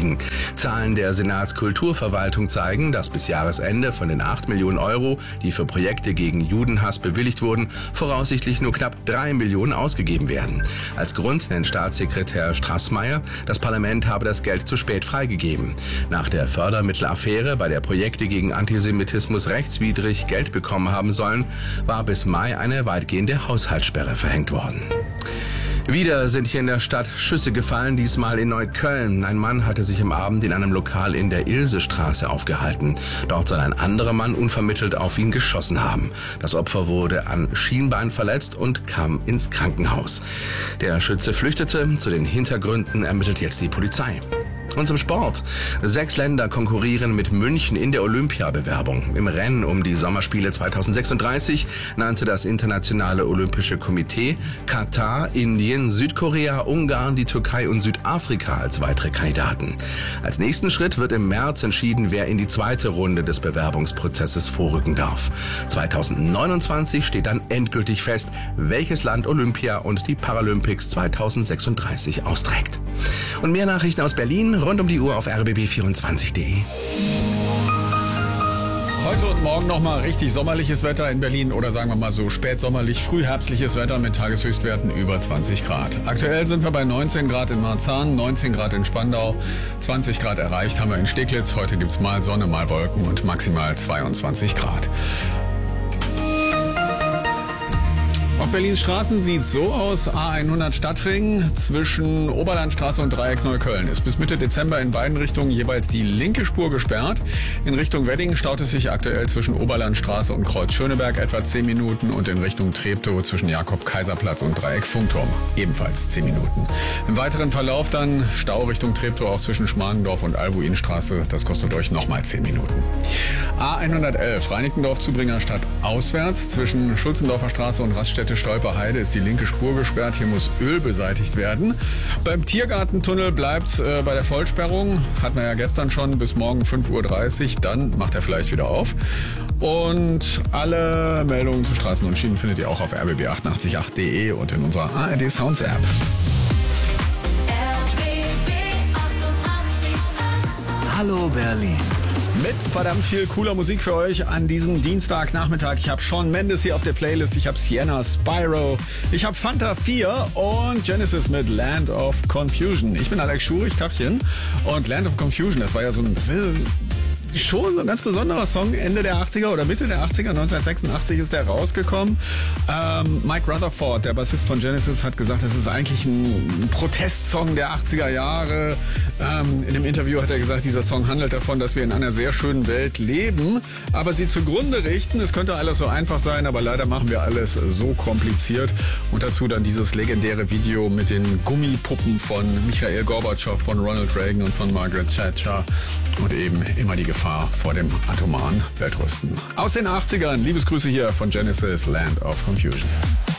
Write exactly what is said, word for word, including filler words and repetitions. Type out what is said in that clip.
gestiegen. Zahlen der Senatskulturverwaltung zeigen, dass bis Jahresende von den acht Millionen Euro, die für Projekte gegen Judenhass bewilligt wurden, voraussichtlich nur knapp drei Millionen ausgegeben werden. Als Grund nennt Staatssekretär Straßmeier, das Parlament habe das Geld zu spät freigegeben. Nach der Fördermittelaffäre, bei der Projekte gegen Antisemitismus rechtswidrig Geld bekommen haben sollen, war bis Mai eine weitgehende Haushaltssperre verhängt worden. Wieder sind hier in der Stadt Schüsse gefallen, diesmal in Neukölln. Ein Mann hatte sich am Abend in einem Lokal in der Ilsestraße aufgehalten. Dort soll ein anderer Mann unvermittelt auf ihn geschossen haben. Das Opfer wurde an Schienbein verletzt und kam ins Krankenhaus. Der Schütze flüchtete. Zu den Hintergründen ermittelt jetzt die Polizei. Und zum Sport. Sechs Länder konkurrieren mit München in der Olympiabewerbung. Im Rennen um die Sommerspiele zweitausendsechsunddreißig nannte das Internationale Olympische Komitee Katar, Indien, Südkorea, Ungarn, die Türkei und Südafrika als weitere Kandidaten. Als nächsten Schritt wird im März entschieden, wer in die zweite Runde des Bewerbungsprozesses vorrücken darf. zweitausendneunundzwanzig steht dann endgültig fest, welches Land Olympia und die Paralympics zweitausendsechsunddreißig austrägt. Und mehr Nachrichten aus Berlin rund um die Uhr auf r b b vierundzwanzig punkt de. Heute und morgen nochmal richtig sommerliches Wetter in Berlin oder sagen wir mal so spätsommerlich, frühherbstliches Wetter mit Tageshöchstwerten über zwanzig Grad. Aktuell sind wir bei neunzehn Grad in Marzahn, neunzehn Grad in Spandau, zwanzig Grad erreicht haben wir in Steglitz. Heute gibt's mal Sonne, mal Wolken und maximal zweiundzwanzig Grad. Auf Berlins Straßen sieht es so aus. A hundert Stadtring zwischen Oberlandstraße und Dreieck Neukölln ist bis Mitte Dezember in beiden Richtungen jeweils die linke Spur gesperrt. In Richtung Wedding staut es sich aktuell zwischen Oberlandstraße und Kreuz Schöneberg etwa zehn Minuten und in Richtung Treptow zwischen Jakob-Kaiser-Platz und Dreieck Funkturm ebenfalls zehn Minuten. Im weiteren Verlauf dann Stau Richtung Treptow auch zwischen Schmargendorf und Albuinstraße. Das kostet euch nochmal zehn Minuten. A hundertelf Reinickendorf-Zubringer Stadt auswärts zwischen Schulzendorfer Straße und Raststätte Stolperheide ist die linke Spur gesperrt. Hier muss Öl beseitigt werden. Beim Tiergartentunnel bleibt äh, bei der Vollsperrung. Hatten wir ja gestern schon bis morgen fünf Uhr dreißig. Dann macht er vielleicht wieder auf. Und alle Meldungen zu Straßen und Schienen findet ihr auch auf r b b achtundachtzig punkt acht punkt de und in unserer A R D Sounds App. Hallo Berlin. Mit verdammt viel cooler Musik für euch an diesem Dienstagnachmittag. Ich habe Shawn Mendes hier auf der Playlist, ich habe Sienna, Spyro, ich habe Fanta vier und Genesis mit Land of Confusion. Ich bin Alex Schurich, Tachchen. Und Land of Confusion, das war ja so ein... Das schon so ein ganz besonderer Song, Ende der achtziger oder Mitte der achtziger, neunzehnhundertsechsundachtzig ist der rausgekommen. Ähm, Mike Rutherford, der Bassist von Genesis, hat gesagt, das ist eigentlich ein Protestsong der achtziger Jahre. Ähm, in dem Interview hat er gesagt, dieser Song handelt davon, dass wir in einer sehr schönen Welt leben, aber sie zugrunde richten. Es könnte alles so einfach sein, aber leider machen wir alles so kompliziert. Und dazu dann dieses legendäre Video mit den Gummipuppen von Michail Gorbatschow, von Ronald Reagan und von Margaret Thatcher und eben immer die Gefahr vor dem atomaren Weltrüsten. Aus den achtzigern, Liebesgrüße hier von Genesis, Land of Confusion.